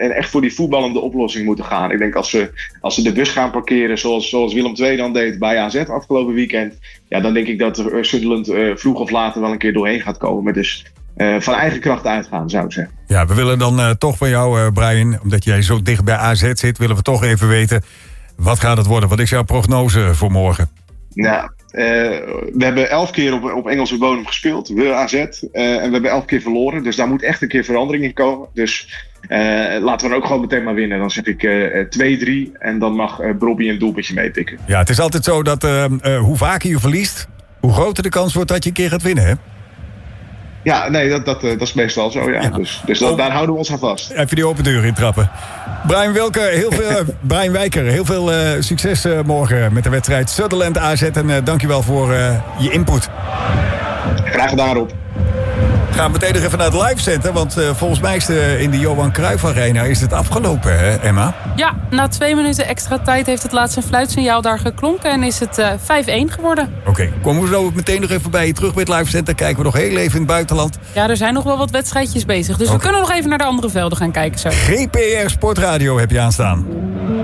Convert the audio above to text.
en echt voor die voetballende oplossing moeten gaan. Ik denk als ze de bus gaan parkeren zoals Willem II dan deed bij AZ afgelopen weekend. Ja, dan denk ik dat Sunderland vroeg of later wel een keer doorheen gaat komen. Maar dus van eigen kracht uitgaan, zou ik zeggen. Ja, we willen dan toch van jou, Brian, omdat jij zo dicht bij AZ zit, willen we toch even weten, wat gaat het worden? Wat is jouw prognose voor morgen? Nou, we hebben 11 keer op Engelse bodem gespeeld, we AZ. En we hebben 11 keer verloren. Dus daar moet echt een keer verandering in komen. Dus laten we er ook gewoon meteen maar winnen. Dan zeg ik 2-3 en dan mag Brobbey een doelpuntje meepikken. Ja, het is altijd zo dat hoe vaker je verliest, hoe groter de kans wordt dat je een keer gaat winnen, hè? Ja, nee, dat is meestal zo, ja. Dus daar houden we ons aan vast. Even die open deur intrappen. Brian Wijker, heel veel succes morgen met de wedstrijd Sunderland AZ. En dankjewel voor je input. Graag gedaan, Rob. Gaan we meteen nog even naar het live center. Want volgens mij is in de Johan Cruijff Arena is het afgelopen, hè, Emma? Ja, na 2 minuten extra tijd heeft het laatste fluitsignaal daar geklonken. En is het 5-1 geworden. Oké, komen we zo meteen nog even bij je terug bij het live center. Kijken we nog heel even in het buitenland. Ja, er zijn nog wel wat wedstrijdjes bezig. Dus we kunnen nog even naar de andere velden gaan kijken zo. GPR Sportradio heb je aanstaan.